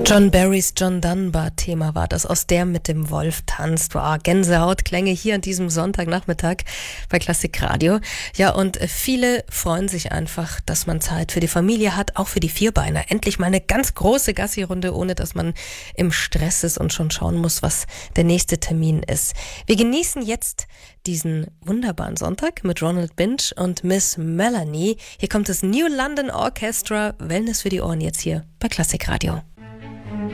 John Barrys John Dunbar-Thema war das, aus der mit dem Wolf tanzt. Wow, Gänsehautklänge hier an diesem Sonntagnachmittag bei Klassikradio. Ja, und viele freuen sich einfach, dass man Zeit für die Familie hat, auch für die Vierbeiner. Endlich mal eine ganz große Gassi-Runde, ohne dass man im Stress ist und schon schauen muss, was der nächste Termin ist. Wir genießen jetzt diesen wunderbaren Sonntag mit Ronald Binch und Miss Melanie. Hier kommt das New London Orchestra, Wellness für die Ohren jetzt hier bei Klassikradio.